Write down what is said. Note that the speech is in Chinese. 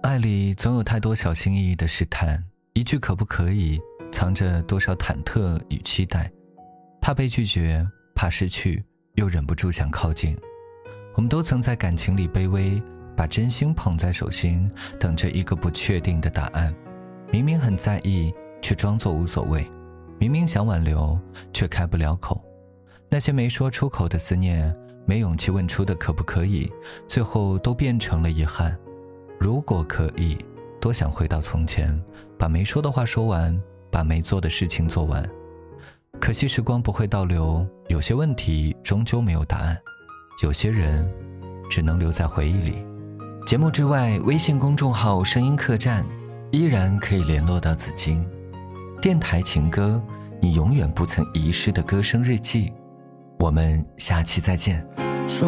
爱里总有太多小心翼翼的试探，一句可不可以藏着多少忐忑与期待，怕被拒绝，怕失去，又忍不住想靠近。我们都曾在感情里卑微，把真心捧在手心，等着一个不确定的答案。明明很在意，却装作无所谓；明明想挽留，却开不了口。那些没说出口的思念，没勇气问出的可不可以，最后都变成了遗憾。如果可以，多想回到从前，把没说的话说完，把没做的事情做完。可惜时光不会倒流，有些问题终究没有答案，有些人只能留在回忆里。节目之外，微信公众号声音客栈依然可以联络到紫金。电台情歌，你永远不曾遗失的歌声日记。我们下期再见。